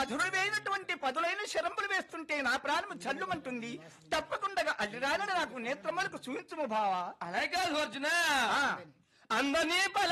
మధురమైనటువంటి పదులైన శరంపులు వేస్తుంటే నా ప్రాణము చల్లుమంటుంది. తప్పకుండా అల్లిరాలని నాకు నేత్రములకు చూపించుము బావా. అలాగే కాదు అర్జున, ఆ. అందనీ